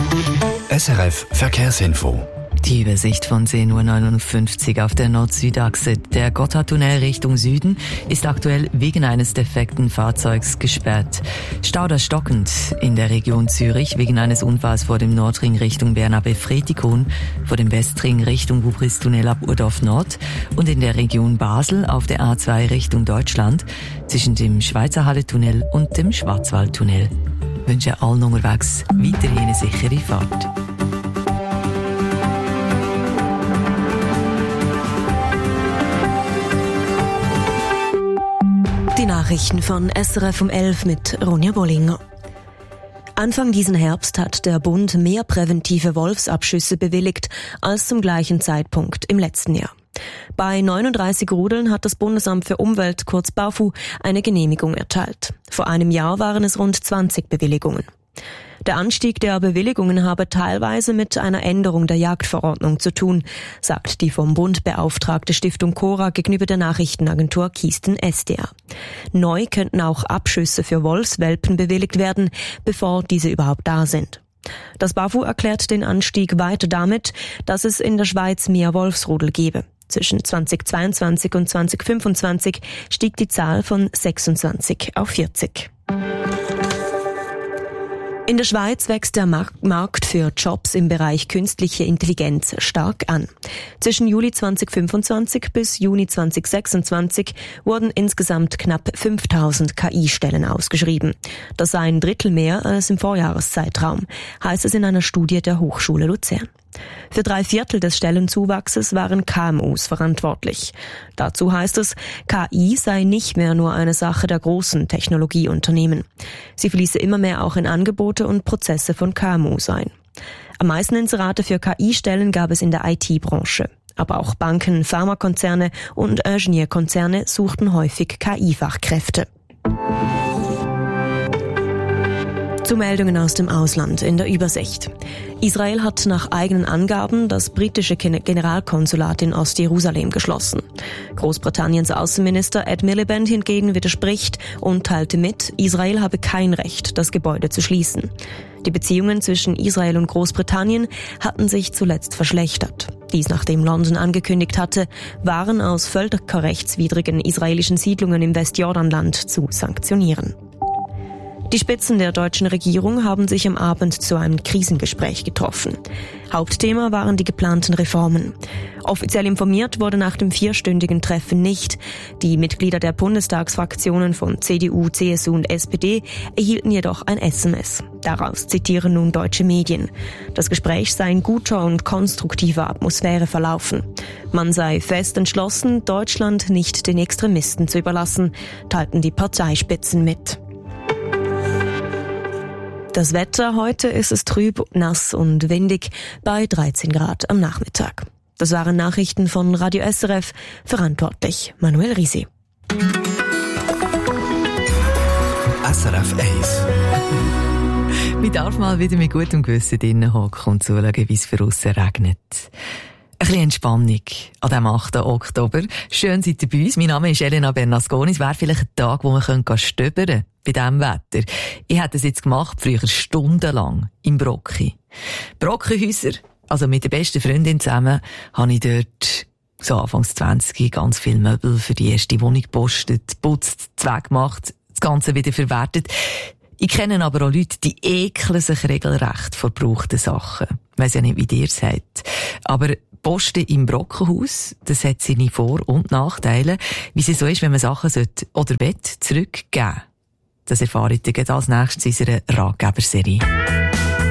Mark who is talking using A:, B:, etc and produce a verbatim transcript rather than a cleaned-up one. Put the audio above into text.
A: S R F Verkehrsinfo.
B: Die Übersicht von zehn Uhr neunundfünfzig auf der Nord-Süd-Achse. Der Gotthardtunnel Richtung Süden ist aktuell wegen eines defekten Fahrzeugs gesperrt. Stauder stockend in der Region Zürich wegen eines Unfalls vor dem Nordring Richtung Bernabé-Fretikon, vor dem Westring Richtung Wupris-Tunnel ab Urdorf Nord und in der Region Basel auf der A zwei Richtung Deutschland zwischen dem Schweizer Halle-Tunnel und dem Schwarzwaldtunnel. Ich wünsche allen unterwegs weiterhin eine sichere Fahrt.
C: Die Nachrichten von S R F um elf mit Ronja Bollinger. Anfang diesen Herbst hat der Bund mehr präventive Wolfsabschüsse bewilligt als zum gleichen Zeitpunkt im letzten Jahr. Bei neununddreißig Rudeln hat das Bundesamt für Umwelt, kurz BAFU, eine Genehmigung erteilt. Vor einem Jahr waren es rund zwanzig Bewilligungen. Der Anstieg der Bewilligungen habe teilweise mit einer Änderung der Jagdverordnung zu tun, sagt die vom Bund beauftragte Stiftung Cora gegenüber der Nachrichtenagentur Kisten S D A. Neu könnten auch Abschüsse für Wolfswelpen bewilligt werden, bevor diese überhaupt da sind. Das BAFU erklärt den Anstieg weiter damit, dass es in der Schweiz mehr Wolfsrudel gebe. Zwischen zweitausendzweiundzwanzig und zweitausendfünfundzwanzig stieg die Zahl von sechsundzwanzig auf vierzig. In der Schweiz wächst der Markt für Jobs im Bereich künstliche Intelligenz stark an. Zwischen Juli zweitausendfünfundzwanzig bis Juni zweitausendsechsundzwanzig wurden insgesamt knapp fünftausend K I-Stellen ausgeschrieben. Das sei ein Drittel mehr als im Vorjahreszeitraum, heißt es in einer Studie der Hochschule Luzern. Für drei Viertel des Stellenzuwachses waren K M Us verantwortlich. Dazu heißt es, K I sei nicht mehr nur eine Sache der großen Technologieunternehmen. Sie fließe immer mehr auch in Angebote und Prozesse von K M Us ein. Am meisten Inserate für K I-Stellen gab es in der I T-Branche. Aber auch Banken, Pharmakonzerne und Ingenieurkonzerne suchten häufig K I-Fachkräfte. Zu Meldungen aus dem Ausland in der Übersicht. Israel hat nach eigenen Angaben das britische Generalkonsulat in Ostjerusalem geschlossen. Großbritanniens Außenminister Ed Miliband hingegen widerspricht und teilte mit, Israel habe kein Recht, das Gebäude zu schließen. Die Beziehungen zwischen Israel und Großbritannien hatten sich zuletzt verschlechtert. Dies nachdem London angekündigt hatte, Waren aus völkerrechtswidrigen israelischen Siedlungen im Westjordanland zu sanktionieren. Die Spitzen der deutschen Regierung haben sich am Abend zu einem Krisengespräch getroffen. Hauptthema waren die geplanten Reformen. Offiziell informiert wurde nach dem vierstündigen Treffen nicht. Die Mitglieder der Bundestagsfraktionen von C D U, C S U und S P D erhielten jedoch ein S M S. Daraus zitieren nun deutsche Medien. Das Gespräch sei in guter und konstruktiver Atmosphäre verlaufen. Man sei fest entschlossen, Deutschland nicht den Extremisten zu überlassen, teilten die Parteispitzen mit. Das Wetter, heute ist es trüb, nass und windig bei dreizehn Grad am Nachmittag. Das waren Nachrichten von Radio S R F, verantwortlich Manuel Risi.
A: S R F eins.
B: Man darf mal wieder mit gutem Gewissen drinnen hocken und zuschauen, wie es für aussen regnet. Ein bisschen Entspannung an diesem achten Oktober. Schön seid ihr bei uns. Mein Name ist Elena Bernasconi. Es wäre vielleicht ein Tag, wo man stöbern könnte bei diesem Wetter. Ich hätte es jetzt gemacht, früher stundenlang im Brocki. Brockenhäuser, also mit der besten Freundin zusammen, habe ich dort so Anfangs zwanzig ganz viele Möbel für die erste Wohnung gepostet, putzt, Zweck gemacht, das Ganze wieder verwertet. Ich kenne aber auch Leute, die ekeln sich regelrecht vor gebrauchten Sachen. Ich weiss ja nicht, wie ihr seid. Aber Posten im Brockenhaus, das hat seine Vor- und Nachteile, wie es so ist, wenn man Sachen sollte oder will, zurückgeben. Das erfahre ich dann als nächstes in unserer Ratgeberserie.